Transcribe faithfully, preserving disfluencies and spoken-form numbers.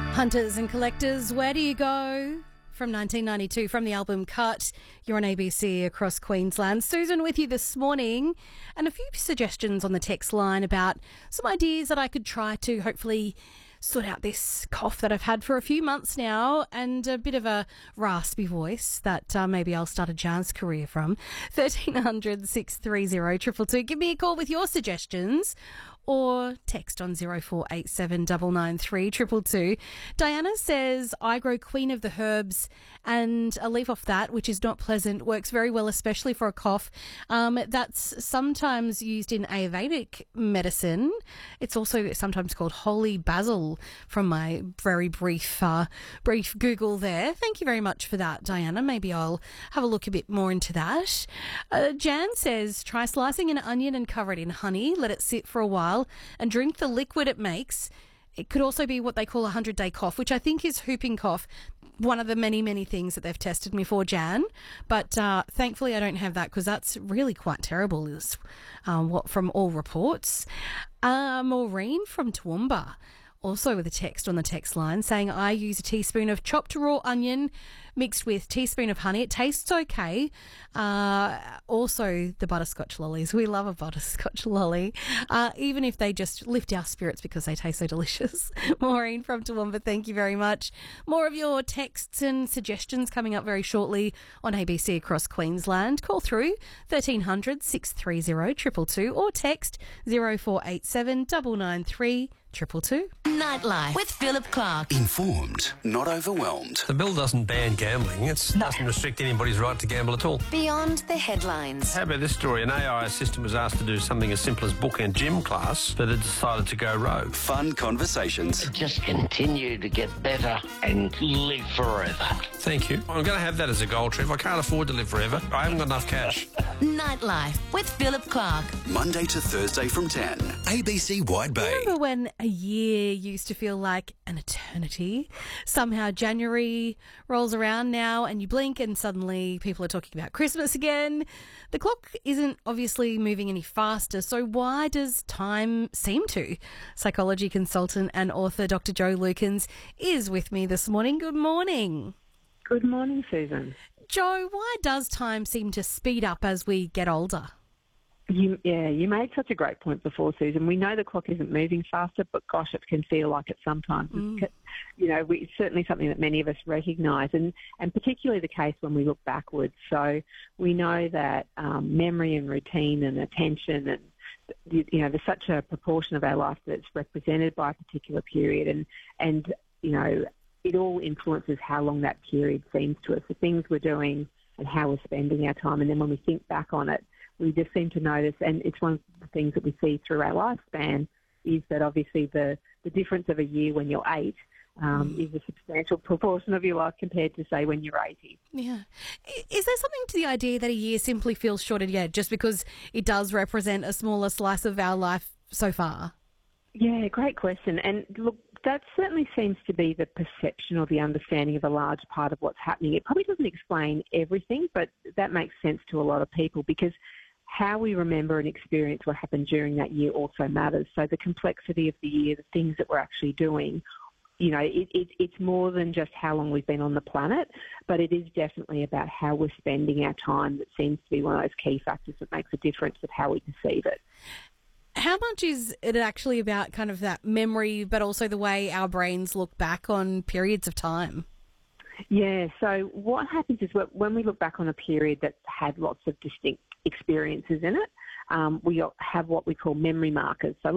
Hunters and Collectors, Where Do You Go? From nineteen ninety-two, from the album Cut. You're on A B C across Queensland. Susan with you this morning, and a few suggestions on the text line about some ideas that I could try to hopefully sort out this cough that I've had for a few months now, and a bit of a raspy voice that uh, maybe I'll start a jazz career from. thirteen hundred, six three zero, two two two. Give me a call with your suggestions, or text on zero four eight seven nine nine three, two two two. Diana says, I grow Queen of the Herbs, and a leaf off that, which is not pleasant, works very well, especially for a cough. Um, that's sometimes used in Ayurvedic medicine. It's also sometimes called holy basil, from my very brief uh, brief Google there. Thank you very much for that, Diana. Maybe I'll have a look a bit more into that. Uh, Jan says, try slicing an onion and cover it in honey, let it sit for a while, and drink the liquid it makes. It could also be what they call a hundred-day cough, which I think is whooping cough, one of the many, many things that they've tested me for, Jan. But uh, thankfully I don't have that, because that's really quite terrible, is um, what from all reports. Uh, Maureen from Toowoomba, also with a text on the text line, saying, I use a teaspoon of chopped raw onion mixed with teaspoon of honey. It tastes okay. Uh, also, the butterscotch lollies. We love a butterscotch lolly, uh, even if they just lift our spirits because they taste so delicious. Maureen from Toowoomba, thank you very much. More of your texts and suggestions coming up very shortly on A B C across Queensland. Call through thirteen hundred, six three zero, two two two, or text zero four eight seven nine nine three, two two two. Nightlife with Philip Clark. Informed, not overwhelmed. The bill doesn't ban gambling. It doesn't restrict anybody's right to gamble at all. Beyond the headlines. How about this story? An A I assistant was asked to do something as simple as book a gym class, but it decided to go rogue. Fun conversations. Just continue to get better and live forever. Thank you. I'm going to have that as a goal, Trev. I can't afford to live forever. I haven't got enough cash. Nightlife with Philip Clark. Monday to Thursday from ten. A B C Wide Bay. Remember when a year used to feel like an eternity? Somehow January rolls around now and you blink and suddenly people are talking about Christmas again. The clock isn't obviously moving any faster, so why does time seem to? Psychology consultant and author Doctor Jo Lukens is with me this morning. Good morning. Good morning, Susan. Jo, why does time seem to speed up as we get older? You, yeah, you made such a great point before, Susan. We know the clock isn't moving faster, but gosh, it can feel like it sometimes. Mm. It's, you know, we, it's certainly something that many of us recognise, and, and particularly the case when we look backwards. So we know that um, memory and routine and attention and, you, you know, there's such a proportion of our life that's represented by a particular period, and, and you know, it all influences how long that period seems to us, the things we're doing and how we're spending our time. And then when we think back on it, we just seem to notice, and it's one of the things that we see through our lifespan, is that obviously the, the difference of a year when you're eight um, mm. is a substantial proportion of your life compared to, say, when you're eighty. Yeah. Is there something to the idea that a year simply feels shorter, yeah, just because it does represent a smaller slice of our life so far? Yeah, great question. And look, that certainly seems to be the perception or the understanding of a large part of what's happening. It probably doesn't explain everything, but that makes sense to a lot of people, because how we remember and experience what happened during that year also matters. So the complexity of the year, the things that we're actually doing, you know, it, it, it's more than just how long we've been on the planet, but it is definitely about how we're spending our time that seems to be one of those key factors that makes a difference of how we perceive it. How much is it actually about kind of that memory, but also the way our brains look back on periods of time? Yeah, so what happens is when we look back on a period that had lots of distinct experiences in it, um, we have what we call memory markers. So